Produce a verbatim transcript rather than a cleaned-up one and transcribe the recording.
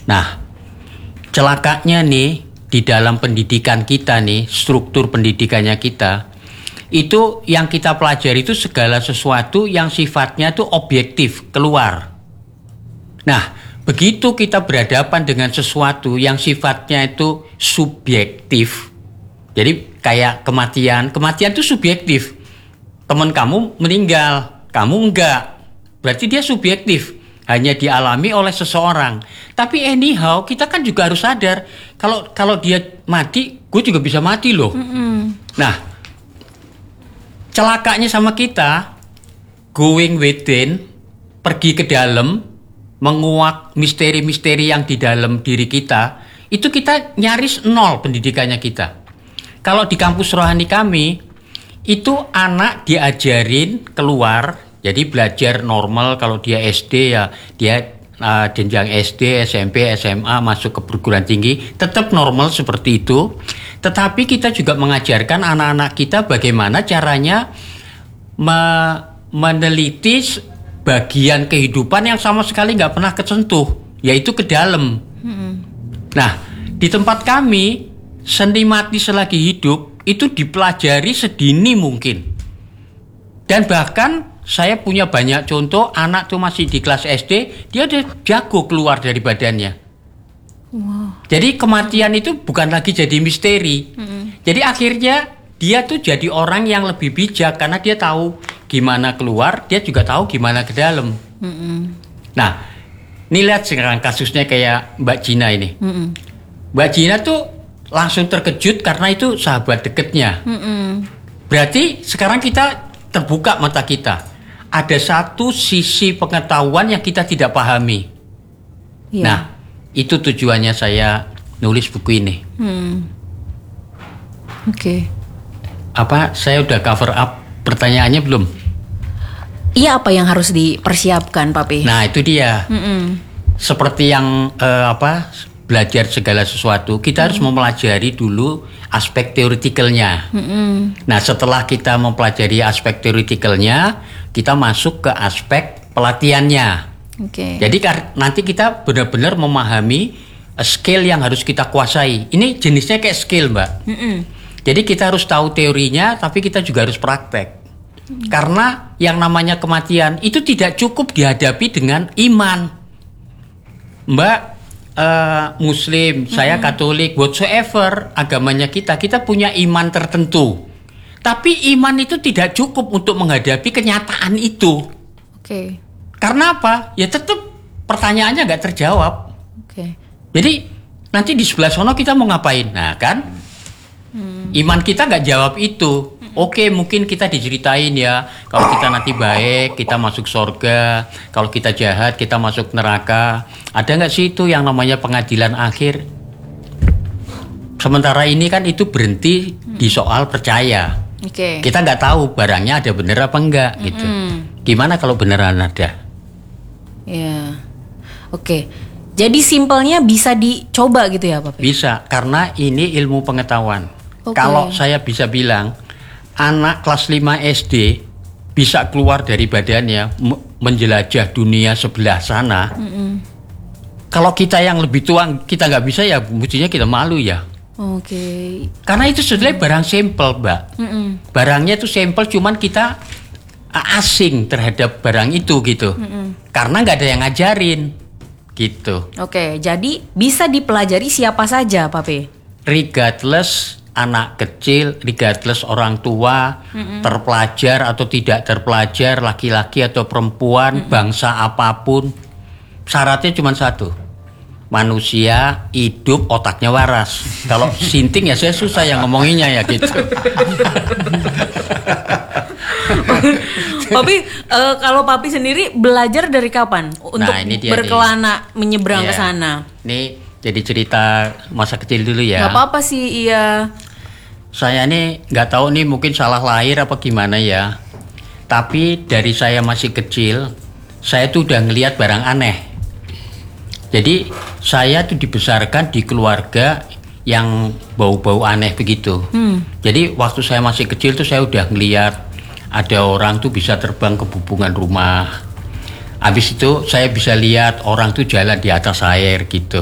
Nah, celakanya nih di dalam pendidikan kita nih, struktur pendidikannya kita, itu yang kita pelajari itu segala sesuatu yang sifatnya tuh objektif, keluar. Nah, begitu kita berhadapan dengan sesuatu yang sifatnya itu subjektif, jadi kayak kematian, kematian itu subjektif. Teman kamu meninggal, kamu enggak, berarti dia subjektif, hanya dialami oleh seseorang. Tapi anyhow, kita kan juga harus sadar kalau kalau dia mati, gue juga bisa mati loh. Mm-hmm. Nah, celakanya sama kita, going within, pergi ke dalam, menguak misteri-misteri yang di dalam diri kita, itu kita nyaris nol pendidikannya kita. Kalau di kampus rohani kami, itu anak diajarin keluar, jadi belajar normal. Kalau dia S D ya dia uh, jenjang S D, S M P, S M A masuk ke perguruan tinggi, tetap normal seperti itu. Tetapi kita juga mengajarkan anak-anak kita bagaimana caranya me- meneliti bagian kehidupan yang sama sekali nggak pernah kesentuh, yaitu ke dalam. Hmm. Nah, di tempat kami seni mati selagi hidup itu dipelajari sedini mungkin. Dan bahkan saya punya banyak contoh anak tuh masih di kelas S D, dia udah jago keluar dari badannya. Wow. Jadi kematian itu bukan lagi jadi misteri. Mm-hmm. Jadi akhirnya dia tuh jadi orang yang lebih bijak karena dia tahu gimana keluar, dia juga tahu gimana ke dalam. Mm-hmm. Nah, ini lihat sekarang kasusnya kayak Mbak Gina ini. Mm-hmm. Mbak Gina tuh langsung terkejut karena itu sahabat dekatnya. Mm-hmm. Berarti sekarang kita terbuka mata kita. Ada satu sisi pengetahuan yang kita tidak pahami. Yeah. Nah, itu tujuannya saya nulis buku ini. Hmm. Oke. Okay. Apa saya udah cover up pertanyaannya belum? Iya, apa yang harus dipersiapkan, Papi? Nah, itu dia. Mm-mm. Seperti yang uh, apa? Belajar segala sesuatu, kita mm. harus mempelajari dulu aspek teoretikalnya. Mm-mm. Nah, setelah kita mempelajari aspek teoretikalnya, kita masuk ke aspek pelatihannya. Okay. Jadi nanti kita benar-benar memahami skill yang harus kita kuasai. Ini jenisnya kayak skill, Mbak. Mm-mm. Jadi kita harus tahu teorinya, tapi kita juga harus praktek. Mm. Karena yang namanya kematian itu tidak cukup dihadapi dengan iman, Mbak. Uh, Muslim, mm-hmm. saya Katolik, whatsoever agamanya kita, kita punya iman tertentu. Tapi iman itu tidak cukup untuk menghadapi kenyataan itu. Oke. Okay. Karena apa? Ya tetap pertanyaannya nggak terjawab. Oke. Okay. Jadi nanti di sebelah sono kita mau ngapain? Nah kan, hmm. iman kita nggak jawab itu. Oke, okay, mungkin kita diceritain ya, kalau kita nanti baik, kita masuk surga. Kalau kita jahat, kita masuk neraka. Ada nggak sih itu yang namanya pengadilan akhir? Sementara ini kan itu berhenti di soal percaya. Okay. Kita nggak tahu barangnya ada bener apa enggak gitu. Mm-hmm. Gimana kalau beneran ada? Ya, yeah. Oke. Okay. Jadi simpelnya bisa dicoba gitu ya, Pak? Bisa, karena ini ilmu pengetahuan. Okay. Kalau saya bisa bilang, anak kelas lima S D bisa keluar dari badannya menjelajah dunia sebelah sana. Mm-mm. Kalau kita yang lebih tua kita nggak bisa, ya mestinya kita malu ya. Oke. Okay. Karena itu sebenarnya barang sampel, Mbak. Mm-mm. Barangnya itu sampel, cuman kita asing terhadap barang itu gitu. Mm-mm. Karena nggak ada yang ngajarin gitu. Oke, okay, jadi bisa dipelajari siapa saja, Papi? Regardless anak kecil, regardless orang tua, mm-mm. terpelajar atau tidak terpelajar, laki-laki atau perempuan, mm-mm. bangsa apapun, syaratnya cuma satu, manusia hidup otaknya waras. Kalau sinting ya saya susah yang ngomonginnya ya gitu. Papi, uh, kalau Papi sendiri belajar dari kapan untuk nah, berkelana nih. menyeberang yeah. ke sana? Nih jadi cerita masa kecil dulu ya. Gak apa-apa sih, iya. Saya nih nggak tahu nih mungkin salah lahir apa gimana ya. Tapi dari saya masih kecil, saya tuh udah ngelihat barang aneh. Jadi saya tuh dibesarkan di keluarga yang bau-bau aneh begitu. Hmm. Jadi waktu saya masih kecil tuh saya udah ngelihat ada orang tuh bisa terbang ke bubungan rumah. Habis itu saya bisa lihat orang tuh jalan di atas air gitu.